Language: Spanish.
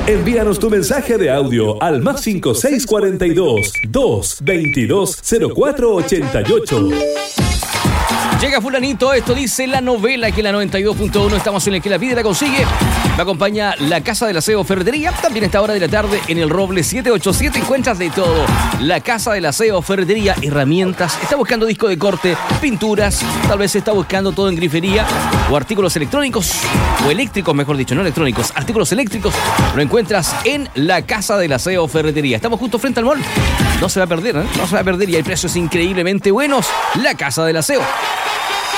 Envíanos tu mensaje de audio al más 5642 222 0488. Llega fulanito, esto dice la novela que la 92.1, estamos en el que la pide la consigue. Me acompaña la Casa del Aseo Ferretería, también a esta hora de la tarde en el Roble 787 encuentras de todo. La Casa del Aseo Ferretería, herramientas, está buscando disco de corte, pinturas, tal vez está buscando todo en grifería o artículos electrónicos, o eléctricos mejor dicho, no electrónicos, artículos eléctricos, lo encuentras en la Casa del Aseo Ferretería. Estamos justo frente al mall, no se va a perder, no se va a perder y hay precios increíblemente buenos. La Casa del Aseo.